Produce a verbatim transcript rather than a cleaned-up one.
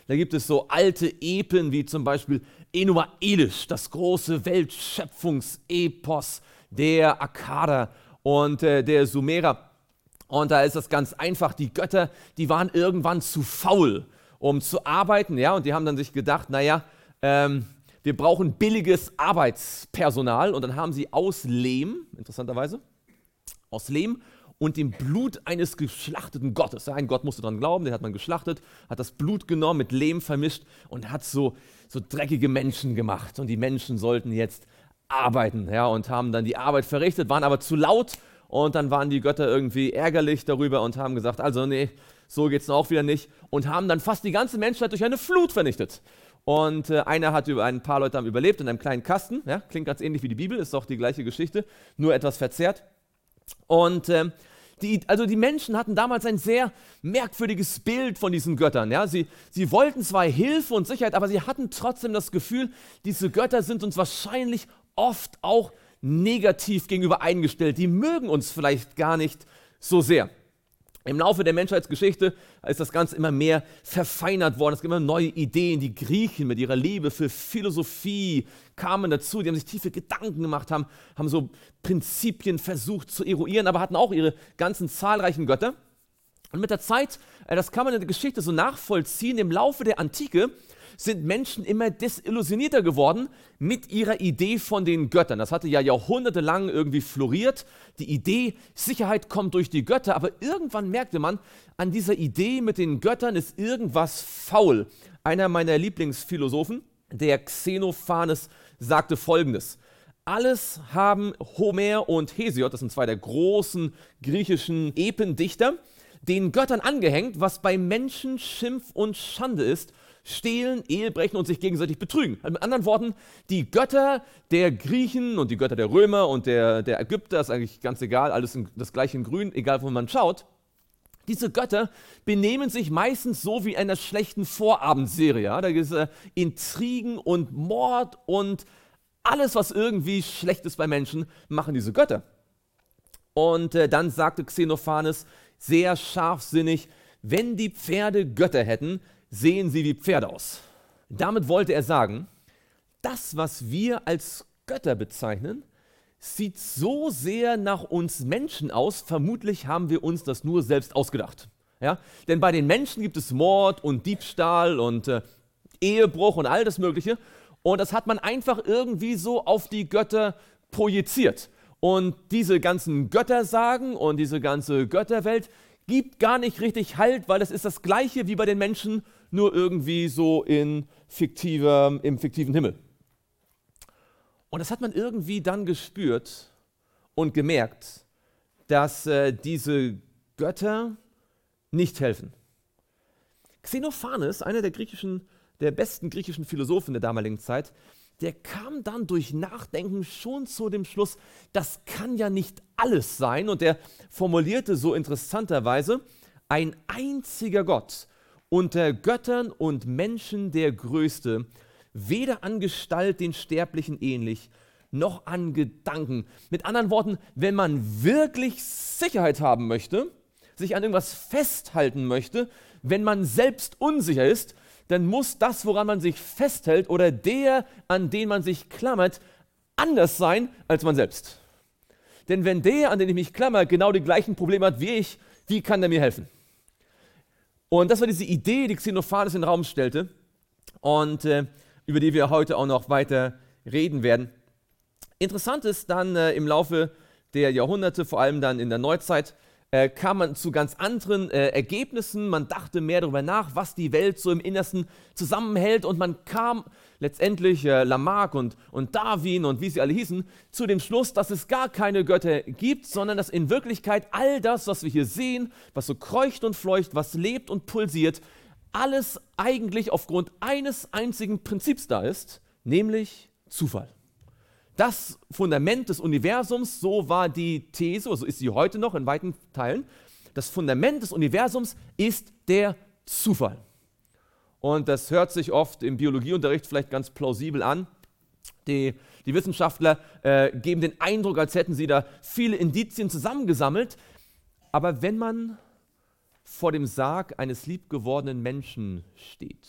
Da gibt es so alte Epen wie zum Beispiel Enuma Elish, das große Weltschöpfungsepos der Akkader und äh, der Sumerer. Und da ist das ganz einfach, die Götter, die waren irgendwann zu faul, um zu arbeiten, ja, und die haben dann sich gedacht, naja, ähm, wir brauchen billiges Arbeitspersonal, und dann haben sie aus Lehm, interessanterweise, aus Lehm und dem Blut eines geschlachteten Gottes, ja, ein Gott musste dran glauben, den hat man geschlachtet, hat das Blut genommen, mit Lehm vermischt und hat so, so dreckige Menschen gemacht, und die Menschen sollten jetzt arbeiten, ja, und haben dann die Arbeit verrichtet, waren aber zu laut, und dann waren die Götter irgendwie ärgerlich darüber und haben gesagt, also nee, so geht's auch wieder nicht, und haben dann fast die ganze Menschheit durch eine Flut vernichtet. Und äh, einer hat über ein paar Leute haben überlebt in einem kleinen Kasten, ja, klingt ganz ähnlich wie die Bibel, ist doch die gleiche Geschichte, nur etwas verzerrt. Und ähm, die, also die Menschen hatten damals ein sehr merkwürdiges Bild von diesen Göttern. Ja? Sie, sie wollten zwar Hilfe und Sicherheit, aber sie hatten trotzdem das Gefühl, diese Götter sind uns wahrscheinlich oft auch negativ gegenüber eingestellt. Die mögen uns vielleicht gar nicht so sehr. Im Laufe der Menschheitsgeschichte ist das Ganze immer mehr verfeinert worden. Es gibt immer neue Ideen. Die Griechen mit ihrer Liebe für Philosophie kamen dazu. Die haben sich tiefe Gedanken gemacht, haben, haben so Prinzipien versucht zu eruieren, aber hatten auch ihre ganzen zahlreichen Götter. Und mit der Zeit, das kann man in der Geschichte so nachvollziehen, im Laufe der Antike sind Menschen immer desillusionierter geworden mit ihrer Idee von den Göttern. Das hatte ja jahrhundertelang irgendwie floriert. Die Idee, Sicherheit kommt durch die Götter, aber irgendwann merkte man, an dieser Idee mit den Göttern ist irgendwas faul. Einer meiner Lieblingsphilosophen, der Xenophanes, sagte Folgendes: Alles haben Homer und Hesiod, das sind zwei der großen griechischen Ependichter, den Göttern angehängt, was bei Menschen Schimpf und Schande ist: Stehlen, Ehebrechen und sich gegenseitig betrügen. Also mit anderen Worten, die Götter der Griechen und die Götter der Römer und der, der Ägypter, ist eigentlich ganz egal, alles in, das gleiche in grün, egal wo man schaut. Diese Götter benehmen sich meistens so wie in einer schlechten Vorabendserie. Ja? Da gibt es äh, Intrigen und Mord und alles, was irgendwie schlecht ist bei Menschen, machen diese Götter. Und äh, dann sagte Xenophanes sehr scharfsinnig, wenn die Pferde Götter hätten, sehen sie wie Pferde aus. Damit wollte er sagen, das, was wir als Götter bezeichnen, sieht so sehr nach uns Menschen aus, vermutlich haben wir uns das nur selbst ausgedacht. Ja? Denn bei den Menschen gibt es Mord und Diebstahl und äh, Ehebruch und all das Mögliche, und das hat man einfach irgendwie so auf die Götter projiziert. Und diese ganzen Göttersagen und diese ganze Götterwelt gibt gar nicht richtig Halt, weil es ist das Gleiche wie bei den Menschen, nur irgendwie so in fiktiver, im fiktiven Himmel. Und das hat man irgendwie dann gespürt und gemerkt, dass äh, diese Götter nicht helfen. Xenophanes, einer der, griechischen, der besten griechischen Philosophen der damaligen Zeit, der kam dann durch Nachdenken schon zu dem Schluss, das kann ja nicht alles sein. Und er formulierte so interessanterweise, ein einziger Gott, unter Göttern und Menschen der Größte, weder an Gestalt den Sterblichen ähnlich, noch an Gedanken. Mit anderen Worten, wenn man wirklich Sicherheit haben möchte, sich an irgendwas festhalten möchte, wenn man selbst unsicher ist, dann muss das, woran man sich festhält, oder der, an den man sich klammert, anders sein als man selbst. Denn wenn der, an den ich mich klammer, genau die gleichen Probleme hat wie ich, wie kann der mir helfen? Und das war diese Idee, die Xenophanes in den Raum stellte und äh, über die wir heute auch noch weiter reden werden. Interessant ist dann äh, im Laufe der Jahrhunderte, vor allem dann in der Neuzeit, äh, kam man zu ganz anderen äh, Ergebnissen. Man dachte mehr darüber nach, was die Welt so im Innersten zusammenhält, und man kam letztendlich, äh, Lamarck und, und Darwin und wie sie alle hießen, zu dem Schluss, dass es gar keine Götter gibt, sondern dass in Wirklichkeit all das, was wir hier sehen, was so kreucht und fleucht, was lebt und pulsiert, alles eigentlich aufgrund eines einzigen Prinzips da ist, nämlich Zufall. Das Fundament des Universums, so war die These, so ist sie heute noch in weiten Teilen, das Fundament des Universums ist der Zufall. Und das hört sich oft im Biologieunterricht vielleicht ganz plausibel an. Die, die Wissenschaftler äh, geben den Eindruck, als hätten sie da viele Indizien zusammengesammelt. Aber wenn man vor dem Sarg eines liebgewordenen Menschen steht